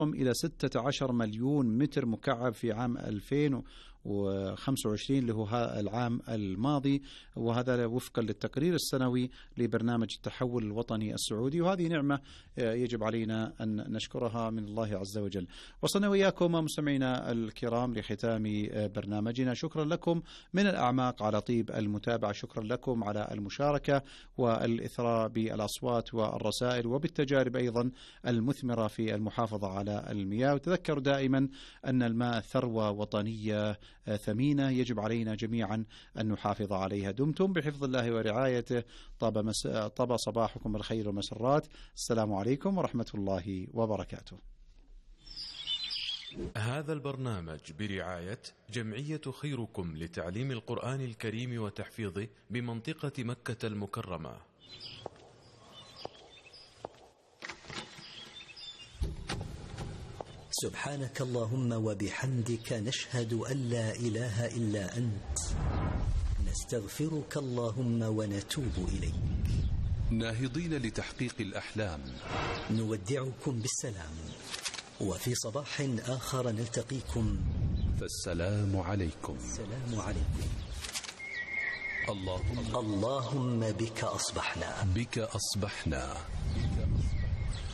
إلى 16 مليون متر مكعب في عام 2025 اللي هو العام الماضي، وهذا وفقا للتقرير السنوي لبرنامج التحول الوطني السعودي، وهذه نعمة يجب علينا أن نشكرها من الله عز وجل. وصلنا وإياكم مستمعينا الكرام لختام برنامجنا. شكرا لكم من الأعماق على طيب المتابعة، شكرا لكم على المشاركة والإثراء بالأصوات والرسائل وبالتجارب أيضا المثمرة في المحافظة على المياه. وتذكروا دائما أن الماء ثروة وطنية ثمينة يجب علينا جميعا أن نحافظ عليها. دمتم بحفظ الله ورعايته. طاب صباحكم بالخير والمسرات. السلام عليكم ورحمة الله وبركاته. هذا البرنامج برعاية جمعية خيركم لتعليم القرآن الكريم وتحفيظه بمنطقة مكة المكرمة. سبحانك اللهم وبحمدك نشهد أن لا إله إلا أنت، نستغفرك اللهم ونتوب إليك. ناهضين لتحقيق الأحلام نودعكم بالسلام، وفي صباح آخر نلتقيكم، فالسلام عليكم. السلام عليكم. اللهم بك أصبحنا، بك أصبحنا.